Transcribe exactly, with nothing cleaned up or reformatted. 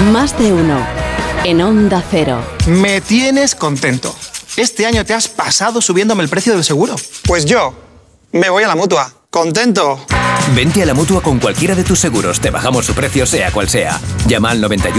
Más de uno. En Onda Cero. Me tienes contento. Este año te has pasado subiéndome el precio del seguro. Pues yo me voy a la Mutua. ¡Contento! Vente a la Mutua con cualquiera de tus seguros. Te bajamos su precio sea cual sea. Llama al noventa y uno